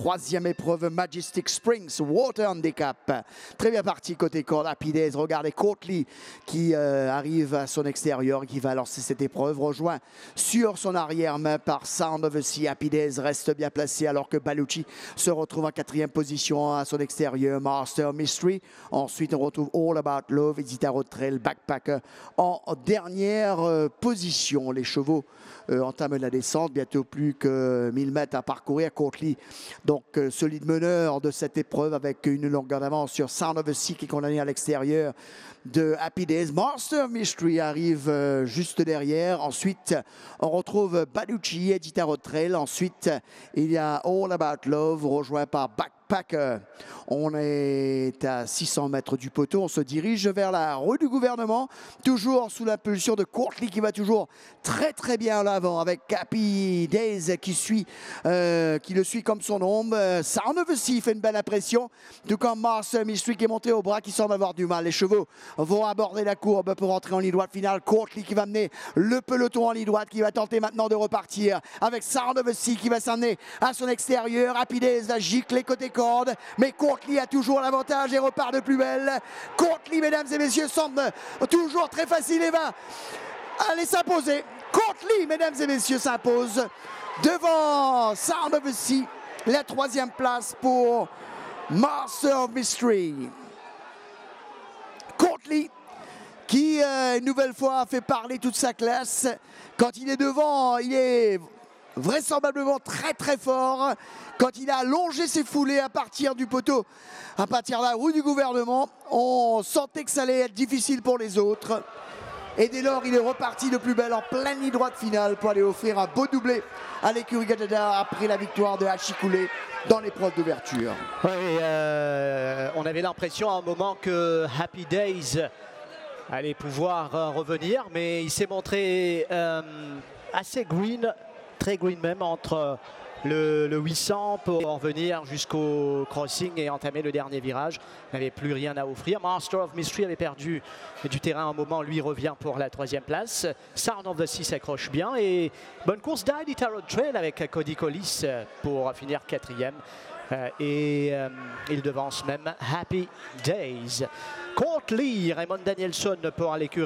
troisième épreuve, Majestic Springs, Water Handicap. Très bien parti côté corde, Happy Days. Regardez Courtly qui arrive à son extérieur, qui va lancer cette épreuve, rejoint sur son arrière-main par Sound of the Sea. Happy Days reste bien placé alors que Baluchi se retrouve en quatrième position à son extérieur, Master Mystery. Ensuite, on retrouve All About Love, Iditarod Trail, Backpacker en dernière position. Les chevaux entament la descente, bientôt plus que 1000 mètres à parcourir. Courtly, donc solide meneur de cette épreuve avec une longueur d'avance sur Sound of the Sea qui est condamné à l'extérieur de Happy Days. Master Mystery arrive juste derrière. Ensuite, on retrouve Baluchi, Iditarod Trail. Ensuite, il y a All About Love, rejoint par Backpacker. On est à 600 mètres du poteau. On se dirige vers la rue du gouvernement, toujours sous l'impulsion de Courtly qui va toujours très bien à l'avant avec Happy Days qui le suit comme son ombre. Sound of the Sea fait une belle impression, tout comme Master Mystery qui est monté au bras, qui semble avoir du mal. Les chevaux vont aborder la courbe pour entrer en ligne droite finale. Courtly qui va mener le peloton en ligne droite, qui va tenter maintenant de repartir avec Sound of the Sea qui va s'amener à son extérieur. Happy Days va gicler côté corde, mais Courtly a toujours l'avantage et repart de plus belle. Courtly, mesdames et messieurs, semble toujours très facile et va aller s'imposer. Courtly, mesdames et messieurs, s'impose devant Sound of the Sea. La troisième place pour Master of Mystery. Courtly qui une nouvelle fois a fait parler toute sa classe. Quand il est devant, il est vraisemblablement très fort. Quand il a allongé ses foulées à partir du poteau, à partir de la rue du gouvernement, on sentait que ça allait être difficile pour les autres. Et dès lors, il est reparti de plus belle en pleine ligne droite finale pour aller offrir un beau doublé à l'écurie Gadada après la victoire de Hachikoulé dans l'épreuve d'ouverture. Oui, on avait l'impression à un moment que Happy Days allait pouvoir revenir, mais il s'est montré assez green, très green même, entre le 800 pour en venir jusqu'au crossing et entamer le dernier virage. Il n'avait plus rien à offrir. Master of Mystery avait perdu du terrain à un moment, lui revient pour la troisième place. Sound of the Sea s'accroche bien et bonne course d'Iditarod Trail avec Cody Collis pour finir quatrième. Il devance même Happy Days. Courtly, Raymond Danielson pour l'écurie.